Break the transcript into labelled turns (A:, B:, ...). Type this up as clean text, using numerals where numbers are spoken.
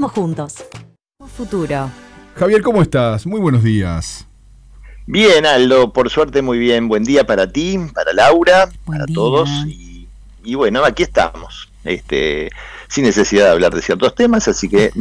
A: Crecemos juntos. Futuro.
B: Javier, ¿cómo estás? Muy buenos días.
C: Bien, Aldo, por suerte muy bien. Buen día para ti, para Laura,
A: Buen
C: para
A: día.
C: todos. Y bueno, aquí estamos, sin necesidad de hablar de ciertos temas, así que